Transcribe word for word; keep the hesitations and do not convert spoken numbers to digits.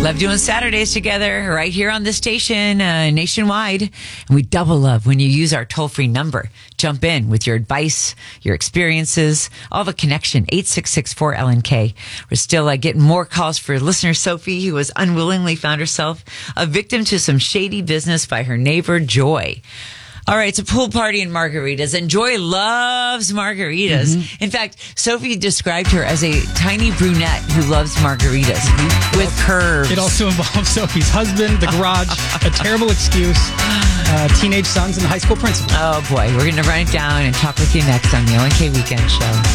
Love doing Saturdays together right here on the station uh, nationwide. And we double love when you use our toll-free number. Jump in with your advice, your experiences, all the connection, eight six six four L N K. We're still uh, getting more calls for listener Sophie, who has unwillingly found herself a victim to some shady business by her neighbor, Joy. All right, it's a pool party in margaritas, and Joy loves margaritas. Mm-hmm. In fact, Sophie described her as a tiny brunette who loves margaritas mm-hmm. with curves. It also involves Sophie's husband, the garage, a terrible excuse, uh, teenage sons, and the high school principal. Oh, boy. We're going to run it down and talk with you next on the L N K Weekend Show.